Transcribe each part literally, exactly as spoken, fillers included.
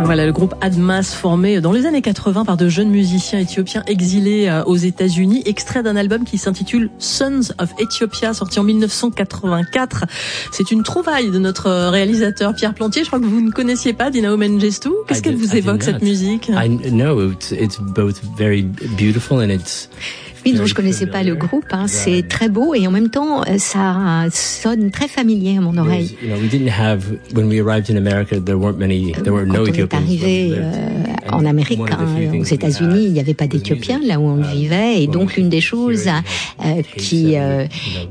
Voilà, le groupe Admas, formé dans les années quatre-vingts par de jeunes musiciens éthiopiens exilés aux États-Unis, extrait d'un album qui s'intitule Sons of Ethiopia, sorti en mille neuf cent quatre-vingt-quatre. C'est une trouvaille de notre réalisateur Pierre Plantier. Je crois que vous ne connaissiez pas Dinao Mengistu. Qu'est-ce qu'elle vous évoque, cette musique? I know it's, it's both very beautiful and it's Oui, non, je connaissais pas le groupe. Hein. C'est très beau et en même temps, ça sonne très familier à mon oreille. You know, we didn't have when we arrived in America, there weren't many, there were no Ethiopians. Quand on est arrivé euh, en Amérique, hein, aux États-Unis, il n'y avait pas d'Éthiopiens là où on vivait, et donc l'une des choses euh, qui euh,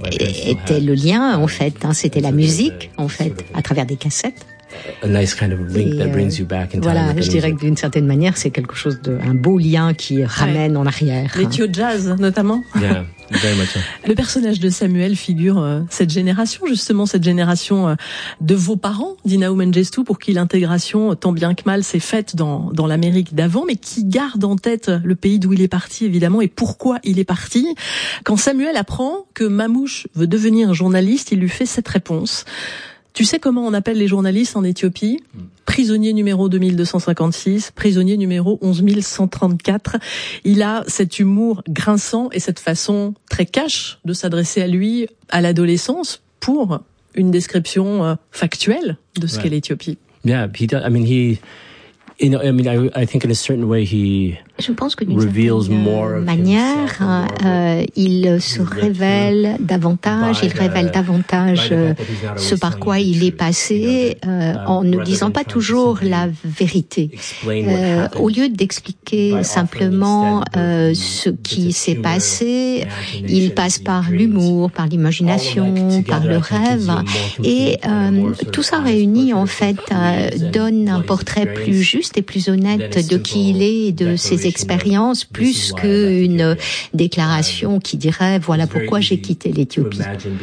était le lien, en fait, hein, c'était la musique, en fait, à travers des cassettes. A nice kind of link that brings you back in time. Voilà, je dirais que d'une certaine manière, c'est quelque chose de, un beau lien qui ramène ouais. en arrière. L'Ethio Jazz, notamment. Yeah, very much so. Le personnage de Samuel figure euh, cette génération, justement, cette génération euh, de vos parents, Dinao Mengistu, pour qui l'intégration, tant bien que mal, s'est faite dans, dans l'Amérique d'avant, mais qui garde en tête le pays d'où il est parti, évidemment, et pourquoi il est parti. Quand Samuel apprend que Mamouche veut devenir journaliste, il lui fait cette réponse. Tu sais comment on appelle les journalistes en Éthiopie? Prisonnier numéro deux mille deux cent cinquante-six, prisonnier numéro onze mille cent trente-quatre. Il a cet humour grinçant et cette façon très cash de s'adresser à lui à l'adolescence pour une description factuelle de ce ouais. qu'est l'Éthiopie. Yeah, he does, I mean, he, you know, I mean, I, I think in a certain way he Je pense que d'une certaine manière, euh, il se révèle davantage, il révèle davantage euh, ce par quoi il est passé, euh, en ne disant pas toujours la vérité. Euh, au lieu d'expliquer simplement euh, ce qui s'est passé, il passe par l'humour, par l'imagination, par le rêve, et euh, tout ça réuni en fait euh, donne un portrait plus juste et plus honnête de qui il est et de ses expérience plus qu'une déclaration qui dirait voilà pourquoi j'ai quitté l'Éthiopie.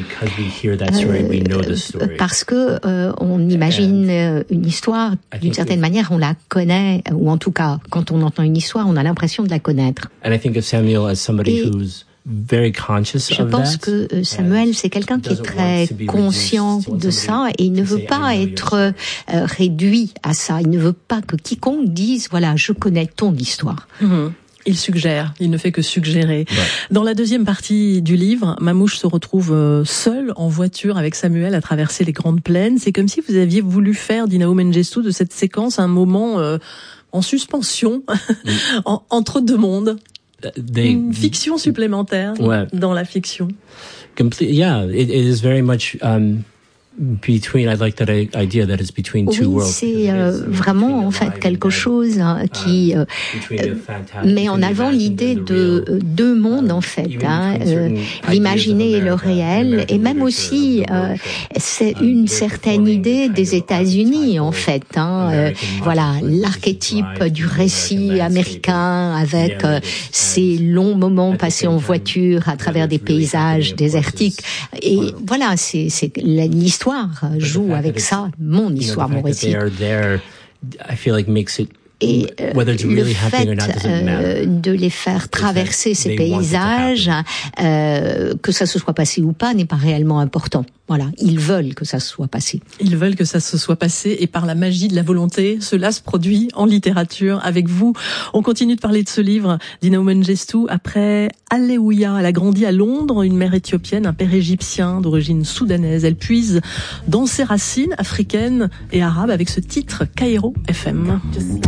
Euh, parce que euh, on imagine une histoire, d'une certaine manière on la connaît, ou en tout cas quand on entend une histoire on a l'impression de la connaître. And I think of Samuel as somebody who's very conscious Je pense que Samuel, c'est quelqu'un qui est très conscient de ça et il ne veut pas être euh, réduit à ça. Il ne veut pas que quiconque dise, voilà, je connais ton histoire. Mmh. Il suggère, il ne fait que suggérer. Ouais. Dans la deuxième partie du livre, Mamouche se retrouve seul en voiture avec Samuel à traverser les grandes plaines. C'est comme si vous aviez voulu faire, Dinao Mengistu, de cette séquence un moment euh, en suspension, mmh. en, entre deux mondes. They, une fiction supplémentaire ouais. dans la fiction. Complete, yeah, it, it is very much um, between. I like that idea that it's between two oui, worlds. C'est euh, vraiment en fait quelque chose hein, qui euh, met en avant l'idée de euh, deux mondes en fait, hein, euh, l'imaginer et le réel, et même aussi euh, c'est une certaine idée des États-Unis en fait. Hein, euh, voilà, l'archétype du récit américain avec euh, ces longs moments passés en voiture à travers des paysages désertiques. Et voilà, c'est c'est l'histoire joue avec ça, mon histoire, mon récit. Et euh, le fait euh, de les faire traverser ces paysages, euh, que ça se soit passé ou pas, n'est pas réellement important. Voilà, ils veulent que ça se soit passé. Ils veulent que ça se soit passé, et par la magie de la volonté, cela se produit en littérature avec vous. On continue de parler de ce livre, Dinao Mengistu. Après Alléluia, elle a grandi à Londres, une mère éthiopienne, un père égyptien d'origine soudanaise. Elle puise dans ses racines africaines et arabes avec ce titre, Cairo F M.